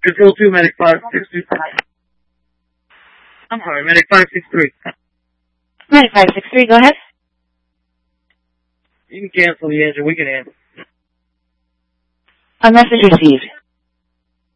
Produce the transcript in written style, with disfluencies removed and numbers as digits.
Control 2, Medic 563. I'm sorry, Medic 563. Medic 563, go ahead. You can cancel the engine. We can handle. A message received.